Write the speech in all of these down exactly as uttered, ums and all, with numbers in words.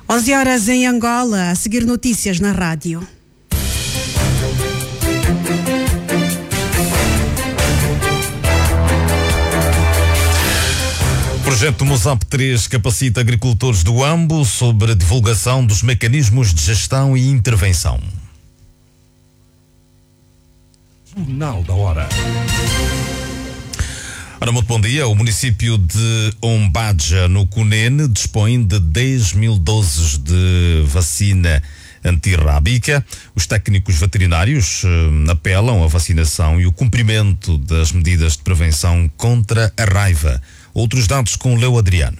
onze horas em Angola, a seguir notícias na rádio. O projeto Mosap três capacita agricultores do Ambo sobre a divulgação dos mecanismos de gestão e intervenção. Jornal da Hora. Ora, muito bom dia. O município de Ombadja, no Cunene, dispõe de dez mil doses de vacina antirrábica. Os técnicos veterinários eh, apelam à vacinação e o cumprimento das medidas de prevenção contra a raiva. Outros dados com Leo Adriano.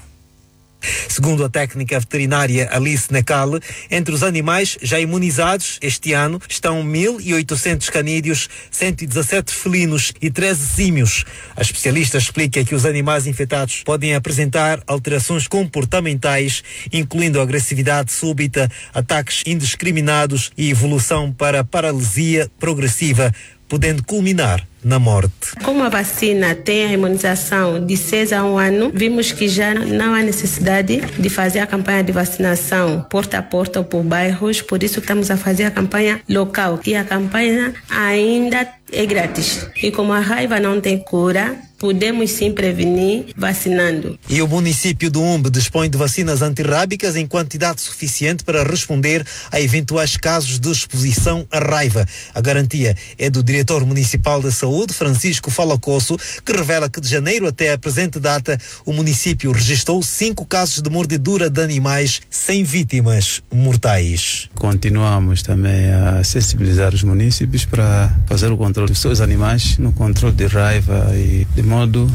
Segundo a técnica veterinária Alice Necale, entre os animais já imunizados este ano estão mil e oitocentos canídeos, cento e dezassete felinos e treze símios. A especialista explica que os animais infectados podem apresentar alterações comportamentais, incluindo agressividade súbita, ataques indiscriminados e evolução para paralisia progressiva, podendo culminar na morte. Como a vacina tem a imunização de seis a um ano, vimos que já não há necessidade de fazer a campanha de vacinação porta a porta ou por bairros, por isso estamos a fazer a campanha local. E a campanha ainda é grátis. E como a raiva não tem cura, podemos sim prevenir vacinando. E o município do Umbe dispõe de vacinas antirrábicas em quantidade suficiente para responder a eventuais casos de exposição à raiva. A garantia é do diretor municipal da saúde, Francisco Falacosso, que revela que de janeiro até a presente data o município registrou cinco casos de mordedura de animais sem vítimas mortais. Continuamos também a sensibilizar os municípios para fazer o controle dos seus animais no controle de raiva e de modo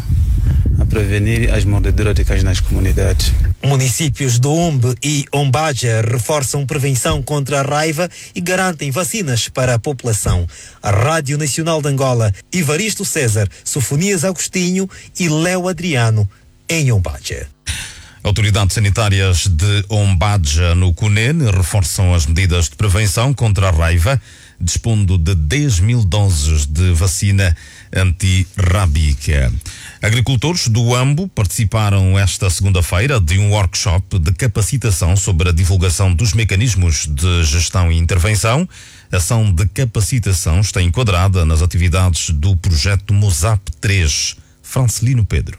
a prevenir as mordeduras de cães nas comunidades. Municípios do Umbe e Ombadja reforçam prevenção contra a raiva e garantem vacinas para a população. A Rádio Nacional de Angola, Ivaristo César, Sofonias Agostinho e Léo Adriano, em Ombadja. Autoridades sanitárias de Ombadja, no Cunene, reforçam as medidas de prevenção contra a raiva, dispondo de dez mil doses de vacina antirrábica. Agricultores do Ambo participaram esta segunda-feira de um workshop de capacitação sobre a divulgação dos mecanismos de gestão e intervenção. A ação de capacitação está enquadrada nas atividades do projeto Mosap três. Francelino Pedro.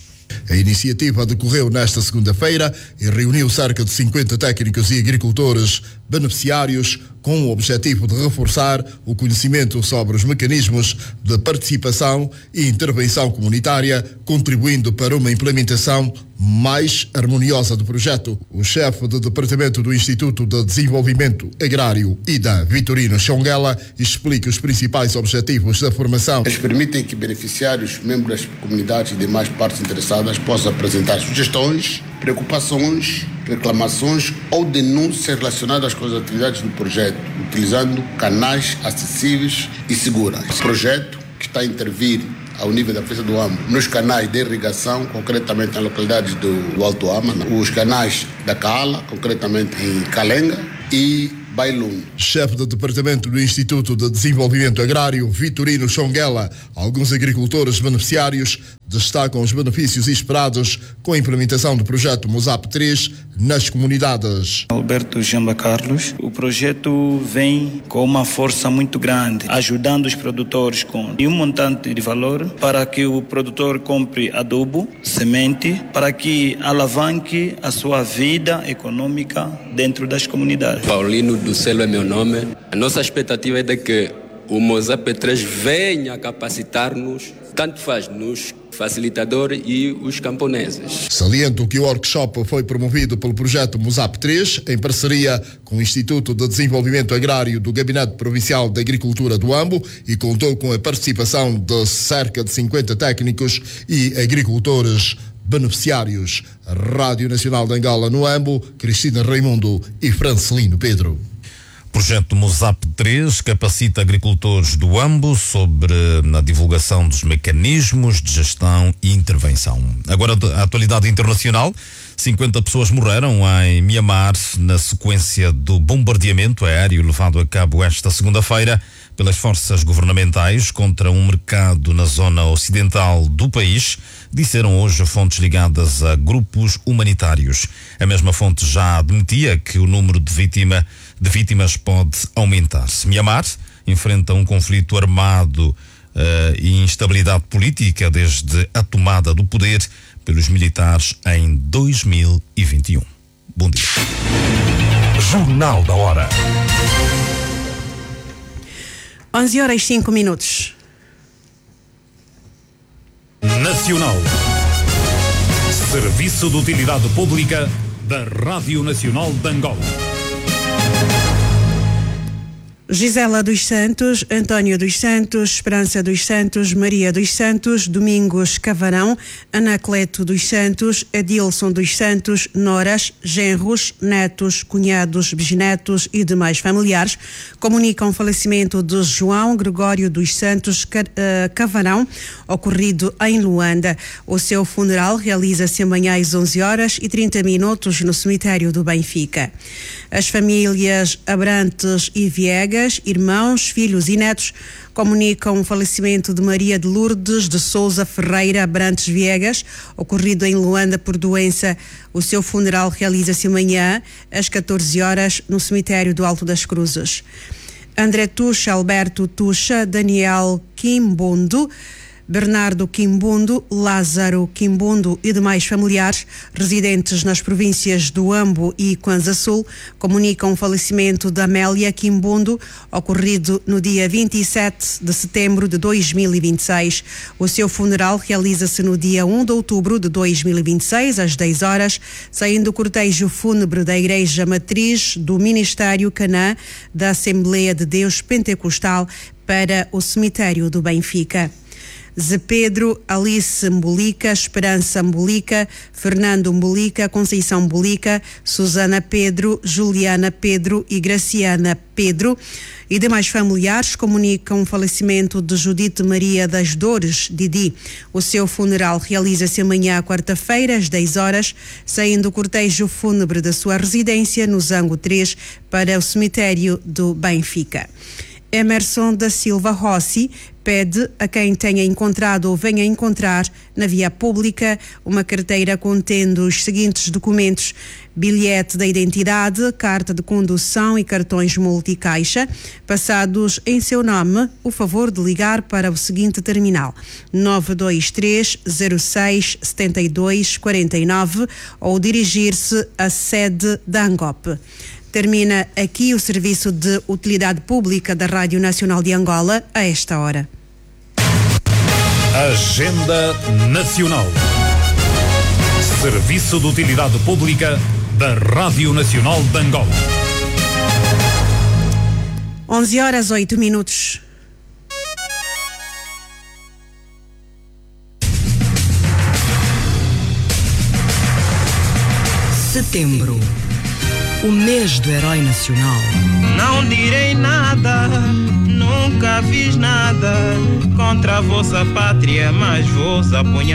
A iniciativa decorreu nesta segunda-feira e reuniu cerca de cinquenta técnicos e agricultores beneficiários com o objetivo de reforçar o conhecimento sobre os mecanismos de participação e intervenção comunitária, contribuindo para uma implementação mais harmoniosa do projeto. O chefe do Departamento do Instituto de Desenvolvimento Agrário e da Vitorino Xonguela explica os principais objetivos da formação. Eles permitem que beneficiários, membros das comunidades e demais partes interessadas possam apresentar sugestões, preocupações, reclamações ou denúncias relacionadas com as atividades do projeto, utilizando canais acessíveis e seguros. O projeto, que está a intervir ao nível da Prefeitura do Ambo, nos canais de irrigação, concretamente nas localidades do Alto Ama, os canais da Cala, concretamente em Calenga e Bailum. Chefe do Departamento do Instituto de Desenvolvimento Agrário, Vitorino Xonguela, alguns agricultores beneficiários destacam os benefícios esperados com a implementação do projeto Mosap três nas comunidades. Alberto Jamba Carlos, o projeto vem com uma força muito grande, ajudando os produtores com um montante de valor para que o produtor compre adubo, semente, para que alavanque a sua vida econômica dentro das comunidades. Paulino do Celo é meu nome. A nossa expectativa é de que o Mosap três venha capacitar-nos, tanto faz nos facilitadores e os camponeses. Saliento que o workshop foi promovido pelo projeto Mosap três em parceria com o Instituto de Desenvolvimento Agrário do Gabinete Provincial de Agricultura do Ambo e contou com a participação de cerca de cinquenta técnicos e agricultores beneficiários. Rádio Nacional de Angola no Ambo, Cristina Raimundo e Francelino Pedro. Projeto Mosap três capacita agricultores do Ambo sobre a divulgação dos mecanismos de gestão e intervenção. Agora, a atualidade internacional. cinquenta pessoas morreram em Mianmar na sequência do bombardeamento aéreo levado a cabo esta segunda-feira pelas forças governamentais contra um mercado na zona ocidental do país, disseram hoje fontes ligadas a grupos humanitários. A mesma fonte já admitia que o número de, vítima, de vítimas pode aumentar-se. Mianmar enfrenta um conflito armado uh, e instabilidade política desde a tomada do poder pelos militares em dois mil e vinte e um. Bom dia. Jornal da Hora. onze horas e cinco minutos. Nacional. Serviço de Utilidade Pública da Rádio Nacional de Angola. Gisela dos Santos, António dos Santos, Esperança dos Santos, Maria dos Santos, Domingos Cavarão, Anacleto dos Santos, Adilson dos Santos, noras, genros, netos, cunhados, bisnetos e demais familiares comunicam o falecimento de João Gregório dos Santos Cavarão, ocorrido em Luanda. O seu funeral realiza-se amanhã às onze horas e trinta minutos no cemitério do Benfica. As famílias Abrantes e Viegas, irmãos, filhos e netos, comunicam o falecimento de Maria de Lourdes de Souza Ferreira Abrantes Viegas, ocorrido em Luanda por doença. O seu funeral realiza-se amanhã às catorze horas no cemitério do Alto das Cruzes. André Tuxa, Alberto Tuxa, Daniel Quimbundo, Bernardo Quimbundo, Lázaro Quimbundo e demais familiares residentes nas províncias do Ambo e Kwanza Sul comunicam o falecimento de Amélia Quimbundo, ocorrido no dia vinte e sete de setembro de dois mil e vinte e seis. O seu funeral realiza-se no dia um de outubro de dois mil e vinte e seis, às dez horas, saindo o cortejo fúnebre da Igreja Matriz do Ministério Canaã da Assembleia de Deus Pentecostal para o cemitério do Benfica. Zé Pedro, Alice Mbolica, Esperança Mbolica, Fernando Mbolica, Conceição Mbolica, Susana Pedro, Juliana Pedro e Graciana Pedro e demais familiares comunicam o falecimento de Judite Maria das Dores, Didi. O seu funeral realiza-se amanhã, quarta-feira, às dez horas, saindo o cortejo fúnebre da sua residência no Zango três para o cemitério do Benfica. Emerson da Silva Rossi pede a quem tenha encontrado ou venha encontrar na via pública uma carteira contendo os seguintes documentos: bilhete da identidade, carta de condução e cartões multicaixa, passados em seu nome, o favor de ligar para o seguinte terminal: nove dois três zero seis sete dois quatro nove ou dirigir-se à sede da ANGOP. Termina aqui o Serviço de Utilidade Pública da Rádio Nacional de Angola a esta hora. Agenda Nacional. Serviço de Utilidade Pública da Rádio Nacional de Angola. onze horas oito minutos. Setembro. O mês do herói nacional. Não direi nada, nunca fiz nada contra a vossa pátria, mas vos apunhar.